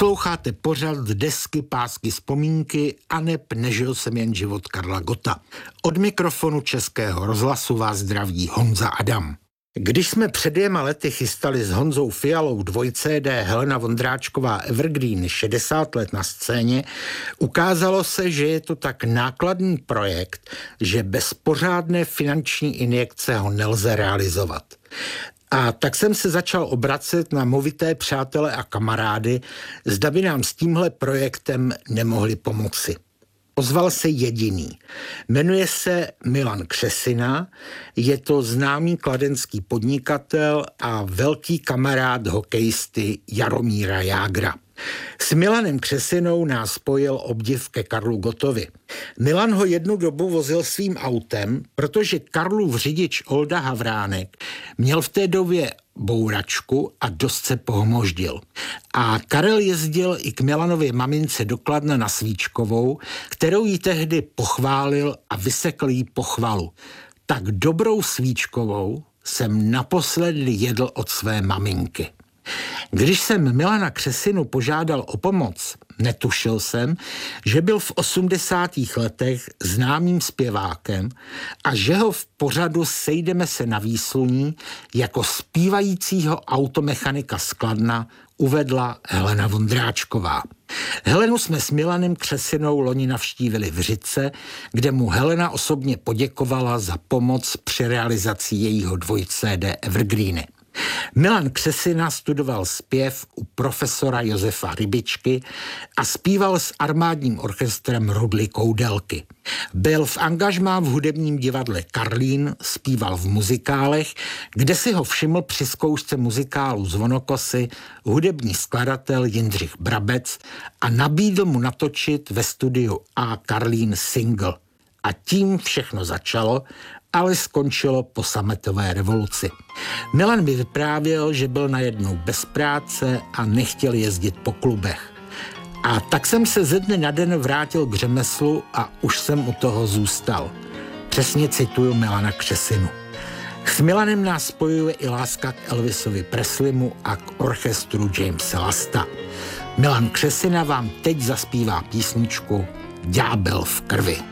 Posloucháte pořad Desky, pásky, vzpomínky aneb Nežil jsem jen život Karla Gotta. Od mikrofonu Českého rozhlasu vás zdraví Honza Adam. Když jsme před 2 lety chystali s Honzou Fialou 2CD Helena Vondráčková Evergreen 60 let na scéně, ukázalo se, že je to tak nákladný projekt, že bez pořádné finanční injekce ho nelze realizovat. A tak jsem se začal obracet na movité přátele a kamarády, zda by nám s tímhle projektem nemohli pomoci. Ozval se jediný. Jmenuje se Milan Křesina, je to známý kladenský podnikatel a velký kamarád hokejisty Jaromíra Jágra. S Milanem Křesinou nás spojil obdiv ke Karlu Gottovi. Milan ho jednu dobu vozil svým autem, protože Karlův řidič Olda Havránek měl v té době bouračku a dost se pohmoždil. A Karel jezdil i k Milanově mamince do Kladna na Svíčkovou, kterou jí tehdy pochválil a vysekl jí pochvalu. Tak dobrou Svíčkovou jsem naposledy jedl od své maminky. Když jsem Milana Křesinu požádal o pomoc, netušil jsem, že byl v 80. letech známým zpěvákem a že ho v pořadu Sejdeme se na výsluní jako zpívajícího automechanika z Kladna uvedla Helena Vondráčková. Helenu jsme s Milanem Křesinou loni navštívili v Řitce, kde mu Helena osobně poděkovala za pomoc při realizaci jejího 2CD Evergreeny. Milan Křesina studoval zpěv u profesora Josefa Rybičky a zpíval s armádním orchestrem Rudly Koudelky. Byl v angažmá v hudebním divadle Karlín, zpíval v muzikálech, kde si ho všiml při zkoušce muzikálu Zvonokosy hudební skladatel Jindřich Brabec a nabídl mu natočit ve studiu A Karlín single. A tím všechno začalo, ale skončilo po sametové revoluci. Milan mi vyprávěl, že byl najednou bez práce a nechtěl jezdit po klubech. A tak jsem se ze dne na den vrátil k řemeslu a už jsem u toho zůstal. Přesně cituju Milana Křesinu. S Milanem nás spojuje i láska k Elvisovi Presleymu a k orchestru Jamese Lasta. Milan Křesina vám teď zaspívá písničku Ďábel v krvi.